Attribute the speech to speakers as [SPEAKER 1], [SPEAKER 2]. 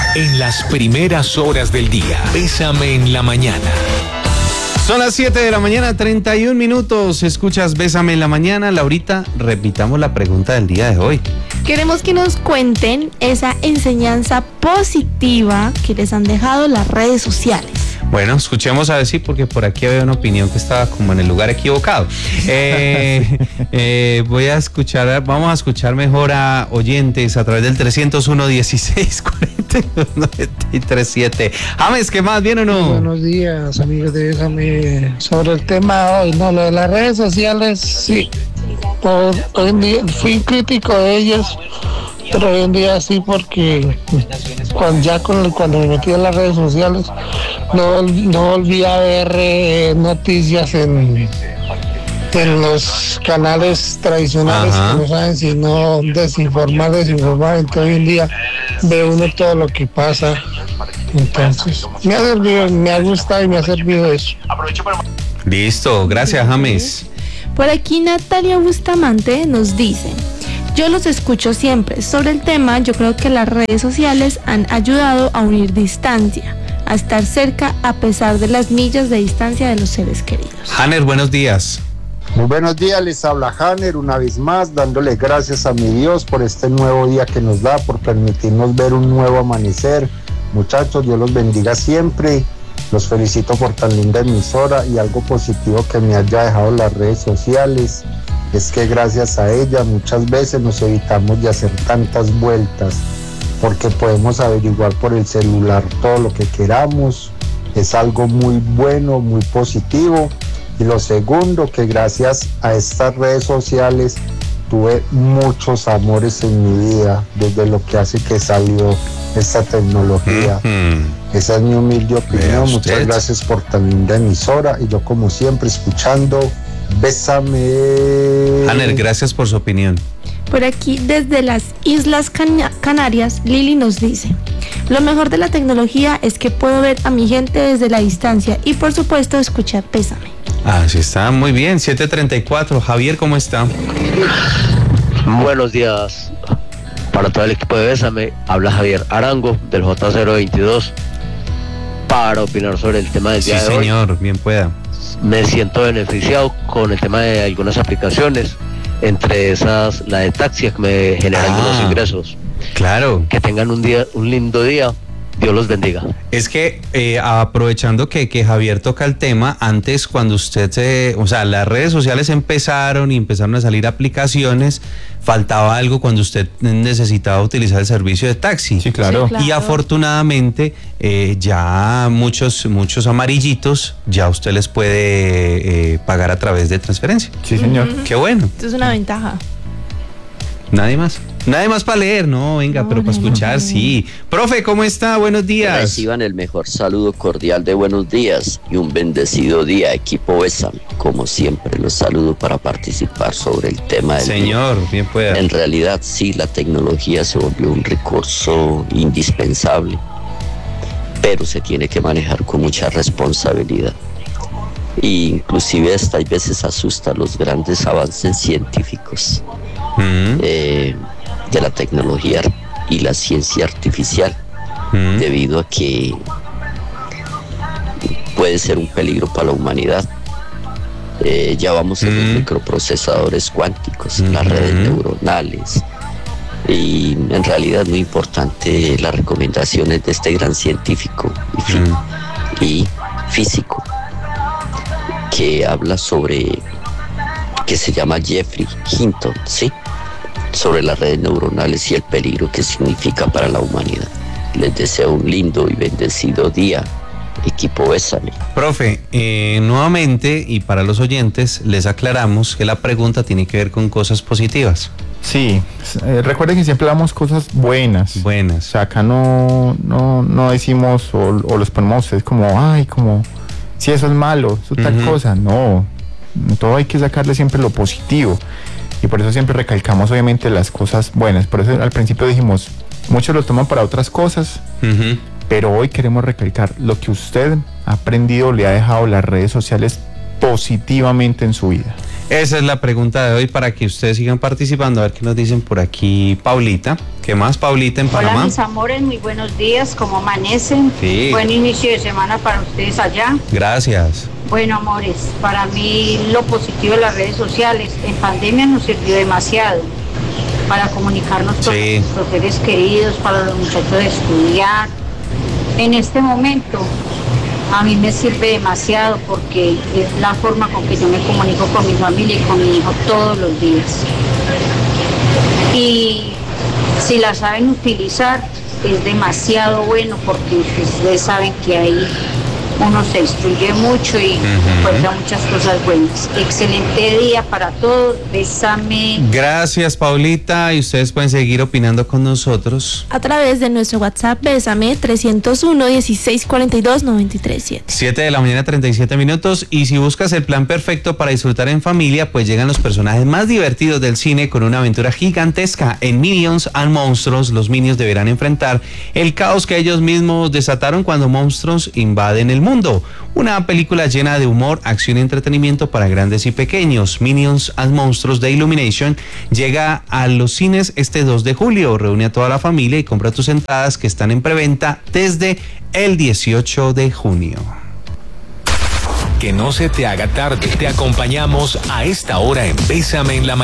[SPEAKER 1] En las primeras horas del día, Bésame en la mañana.
[SPEAKER 2] Son las 7 de la mañana, 31 minutos. Escuchas Bésame en la mañana. Laurita, repitamos la pregunta del día de hoy.
[SPEAKER 3] Queremos que nos cuenten esa enseñanza positiva que les han dejado las redes sociales.
[SPEAKER 2] Bueno, escuchemos a ver si, porque por aquí había una opinión que estaba como en el lugar equivocado. Vamos a escuchar mejor a oyentes a través del 301-1640-937. James, ¿qué más? ¿Bien o no?
[SPEAKER 4] Buenos días, amigos de Bésame. Sobre el tema de hoy, no, lo de las redes sociales, sí. Hoy en día fui crítico de ellas, pero hoy en día sí, porque cuando me metí en las redes sociales no volví a ver noticias en los canales tradicionales. Ajá. Que no saben si no desinformar. Entonces hoy en día ve uno todo lo que pasa. Entonces me ha servido, me ha gustado y me ha servido eso.
[SPEAKER 2] Listo, gracias, James.
[SPEAKER 3] Por aquí Natalia Bustamante nos dice: yo los escucho siempre. Sobre el tema, yo creo que las redes sociales han ayudado a unir distancia, a estar cerca a pesar de las millas de distancia de los seres queridos.
[SPEAKER 2] Hanner, buenos días.
[SPEAKER 5] Muy buenos días, les habla Hanner una vez más, dándole gracias a mi Dios por este nuevo día que nos da, por permitirnos ver un nuevo amanecer. Muchachos, Dios los bendiga siempre. Los felicito por tan linda emisora, y algo positivo que me haya dejado las redes sociales es que gracias a ella muchas veces nos evitamos de hacer tantas vueltas, porque podemos averiguar por el celular todo lo que queramos. Es algo muy bueno, muy positivo. Y lo segundo, que gracias a estas redes sociales tuve muchos amores en mi vida, desde lo que hace que salió esta tecnología. Esa es mi humilde opinión. Muchas gracias por tan linda emisora, y yo como siempre escuchando Bésame.
[SPEAKER 2] Hanner, gracias por su opinión.
[SPEAKER 3] Por aquí, desde las Islas Canarias, Lili nos dice: lo mejor de la tecnología es que puedo ver a mi gente desde la distancia y por supuesto escuchar Bésame.
[SPEAKER 2] Así está, muy bien. 7:34. Javier, ¿cómo está?
[SPEAKER 6] Buenos días para todo el equipo de Bésame. Habla Javier Arango del J022 para opinar sobre el tema del día de hoy.
[SPEAKER 2] Sí, señor, bien pueda.
[SPEAKER 6] Me siento beneficiado con el tema de algunas aplicaciones, entre esas la de taxi, que me genera algunos ingresos.
[SPEAKER 2] Claro.
[SPEAKER 6] Que tengan un lindo día. Dios los bendiga.
[SPEAKER 2] Es que aprovechando que Javier toca el tema, antes cuando las redes sociales empezaron a salir aplicaciones, faltaba algo cuando usted necesitaba utilizar el servicio de taxi.
[SPEAKER 7] Sí, claro.
[SPEAKER 3] Sí, claro.
[SPEAKER 2] Y afortunadamente ya muchos amarillitos ya usted les puede pagar a través de transferencia.
[SPEAKER 7] Sí, señor.
[SPEAKER 2] Qué bueno.
[SPEAKER 3] Esto es una ventaja.
[SPEAKER 2] Nadie más para leer, no, venga, pero para escuchar, sí. Profe, ¿cómo está? Buenos días.
[SPEAKER 8] Reciban el mejor saludo cordial de buenos días y un bendecido día, equipo Bésame. Como siempre, los saludo para participar sobre el tema del
[SPEAKER 2] Señor, día. Bien pueda.
[SPEAKER 8] En realidad, sí, la tecnología se volvió un recurso indispensable, pero se tiene que manejar con mucha responsabilidad. E inclusive hasta hay veces asusta los grandes avances científicos de la tecnología y la ciencia artificial, debido a que puede ser un peligro para la humanidad. Ya vamos en los microprocesadores cuánticos, las redes neuronales, y en realidad muy importante las recomendaciones de este gran científico y físico que habla sobre, que se llama Geoffrey Hinton, ¿sí?, sobre las redes neuronales y el peligro que significa para la humanidad. Les deseo un lindo y bendecido día, equipo Bésame.
[SPEAKER 2] Profe, nuevamente, y para los oyentes, les aclaramos que la pregunta tiene que ver con cosas positivas.
[SPEAKER 7] Sí, recuerden que siempre damos cosas buenas. O sea, acá no decimos o los ponemos a ustedes como si eso es malo, eso tal cosa. No, todo hay que sacarle siempre lo positivo. Y por eso siempre recalcamos obviamente las cosas buenas. Por eso al principio dijimos, muchos lo toman para otras cosas, pero hoy queremos recalcar lo que usted ha aprendido, le ha dejado las redes sociales positivamente en su vida.
[SPEAKER 2] Esa es la pregunta de hoy para que ustedes sigan participando. A ver qué nos dicen por aquí Paulita. ¿Qué más, Paulita, en Panamá?
[SPEAKER 9] Hola, mis amores, muy buenos días, ¿cómo amanecen?
[SPEAKER 2] Sí.
[SPEAKER 9] Buen inicio de semana para ustedes allá.
[SPEAKER 2] Gracias.
[SPEAKER 9] Bueno, amores, para mí lo positivo de las redes sociales en pandemia nos sirvió demasiado para comunicarnos con nuestros seres queridos, para los muchachos de estudiar. En este momento a mí me sirve demasiado porque es la forma con que yo me comunico con mi familia y con mi hijo todos los días. Y si la saben utilizar es demasiado bueno porque ustedes saben que ahí uno se instruye mucho y encuentra muchas cosas buenas. Excelente día para todos, bésame.
[SPEAKER 2] Gracias, Paulita, y ustedes pueden seguir opinando con nosotros
[SPEAKER 3] a través de nuestro WhatsApp Bésame 301-1642-937.
[SPEAKER 2] 7:37 a.m. Y si buscas el plan perfecto para disfrutar en familia, pues llegan los personajes más divertidos del cine con una aventura gigantesca. En Minions and Monstruos, los Minions deberán enfrentar el caos que ellos mismos desataron cuando monstruos invaden el mundo. Una película llena de humor, acción y entretenimiento para grandes y pequeños. Minions and Monstruos de Illumination llega a los cines este 2 de julio. Reúne a toda la familia y compra tus entradas que están en preventa desde el 18 de junio.
[SPEAKER 1] Que no se te haga tarde. Te acompañamos a esta hora en Bésame en la Mañana.